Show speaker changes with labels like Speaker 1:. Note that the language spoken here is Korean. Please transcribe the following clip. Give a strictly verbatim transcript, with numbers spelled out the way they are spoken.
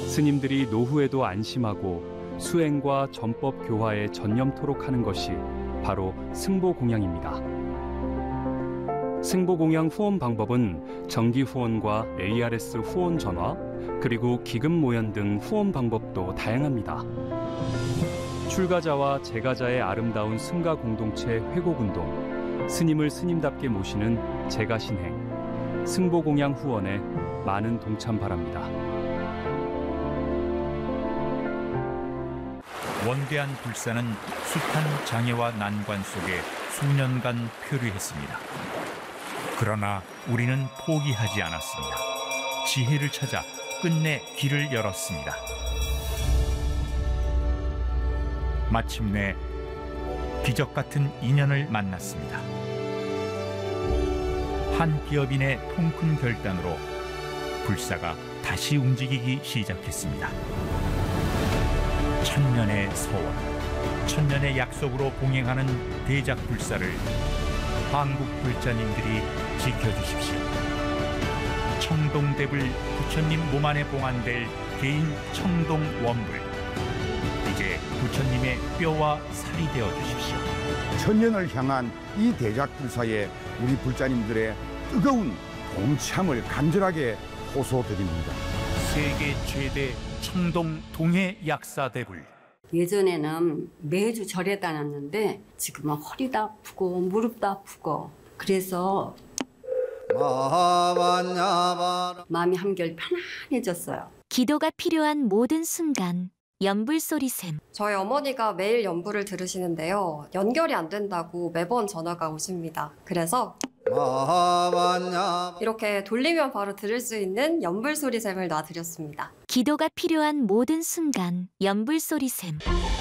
Speaker 1: 스님들이 노후에도 안심하고 수행과 전법 교화에 전념토록 하는 것이 바로 승보공양입니다. 승보공양 후원 방법은 정기 후원과 에이아르에스 후원 전화, 그리고 기금 모연 등 후원 방법도 다양합니다. 출가자와 재가자의 아름다운 승가 공동체 회곡운동, 스님을 스님답게 모시는 재가신행, 승보공양 후원에 많은 동참 바랍니다.
Speaker 2: 원대한 불사는 숱한 장애와 난관 속에 수년간 표류했습니다. 그러나 우리는 포기하지 않았습니다. 지혜를 찾아 끝내 길을 열었습니다. 마침내 기적 같은 인연을 만났습니다. 한 기업인의 통큰 결단으로 불사가 다시 움직이기 시작했습니다. 천년의 소원, 천년의 약속으로 봉행하는 대작 불사를 한국 불자님들이 지켜주십시오. 청동대불 부처님 몸 안에 봉안될 개인 청동 원불, 이제 부처님의 뼈와 살이 되어 주십시오.
Speaker 3: 천년을 향한 이 대작 불사에 우리 불자님들의 뜨거운 동참을 간절하게 호소드립니다.
Speaker 2: 세계 최대 청동 동해 약사대불.
Speaker 4: 예전에는 매주 절에 다녔는데 지금은 허리도 아프고 무릎도 아프고 그래서 마음이 한결 편안해졌어요.
Speaker 5: 기도가 필요한 모든 순간 연불소리샘.
Speaker 6: 저희 어머니가 매일 연불을 들으시는데요. 연결이 안 된다고 매번 전화가 오십니다. 그래서 이렇게 돌리면 바로 들을 수 있는 연불소리샘을 놔드렸습니다.
Speaker 5: 기도가 필요한 모든 순간 연불소리샘.